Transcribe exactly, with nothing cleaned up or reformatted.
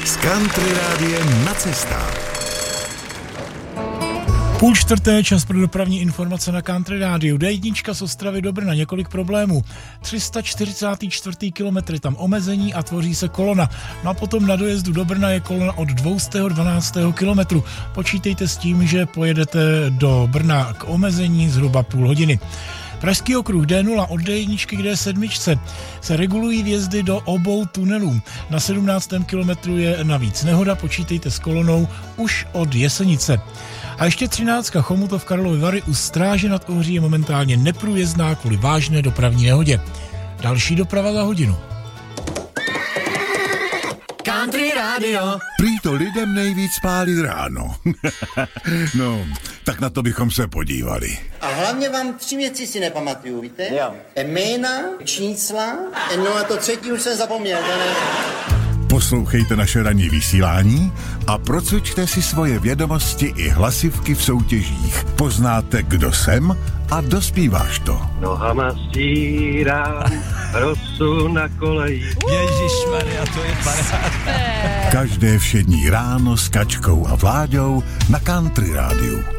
S Country Rádiem na cestách. Půl čtvrté, čas pro dopravní informace na Country Rádiu. D jedna z Ostravy do Brna, několik problémů. tři sta čtyřicet čtyři kilometry, tam omezení a tvoří se kolona. No a potom na dojezdu do Brna je kolona od dvě stě dvanáct kilometrů. Počítejte s tím, že pojedete do Brna k omezení zhruba půl hodiny. Pražský okruh D nula od D jedna k D sedm se regulují vjezdy do obou tunelů. Na sedmnáctém kilometru je navíc nehoda, počítejte s kolonou už od Jesenice. A ještě třináctka Chomutov Karlovy Vary u Stráže nad Ohří je momentálně neprůjezdná kvůli vážné dopravní nehodě. Další doprava za hodinu. Country Radio. Prý to lidem nejvíc pálí ráno. No, tak na to bychom se podívali. A hlavně vám tři věci si nepamatuju, víte? Jo. Jména, čísla, no a to třetí už jsem zapomněl, ne? Poslouchejte naše ranní vysílání a procvičte si svoje vědomosti i hlasivky v soutěžích. Poznáte, kdo jsem a dospíváš to. Nohama stírám rosu na koleji. Ježišmarja, to je paráda. Každé všední ráno s Kačkou a Vláďou na Country Rádiu.